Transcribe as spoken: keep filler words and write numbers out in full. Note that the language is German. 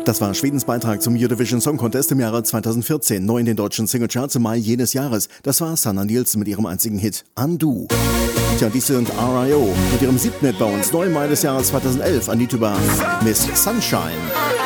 Das war Schwedens Beitrag zum Eurovision Song Contest im Jahre zweitausendvierzehn, neu in den deutschen Singlecharts im Mai jenes Jahres. Das war Sanna Nielsen mit ihrem einzigen Hit Undo. Tja, die sind R I O mit ihrem siebten Hit bei uns, neu im Mai des Jahres zweitausendelf, an die Tuba Miss Sunshine.